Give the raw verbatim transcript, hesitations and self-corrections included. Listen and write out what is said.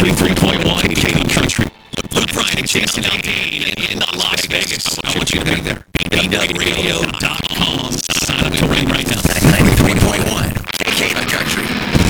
ninety-three point one Katy Country. Luke Bryan and Jason Aldean in Las Vegas. I want you to be there. B W radio dot com.